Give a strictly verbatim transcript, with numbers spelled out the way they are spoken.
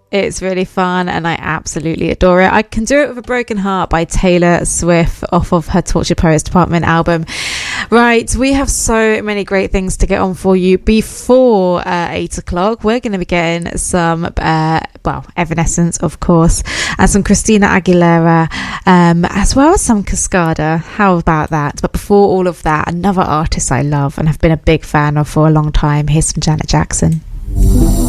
It's really fun and I absolutely adore it. I Can Do It With a Broken Heart by Taylor Swift off of her Tortured Poets Department album. Right, we have so many great things to get on for you before uh, eight o'clock. We're going to be getting some, uh, well, Evanescence, of course, and some Christina Aguilera, um, as well as some Cascada. How about that? But before all of that, another artist I love and have been a big fan of for a long time. Here's some Janet Jackson.